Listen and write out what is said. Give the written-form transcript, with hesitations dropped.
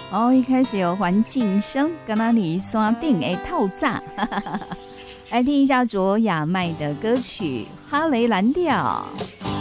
哦，一开始有环境声，跟那里山顶的透炸，来听一下卓雅麦的歌曲《哈雷蓝调》。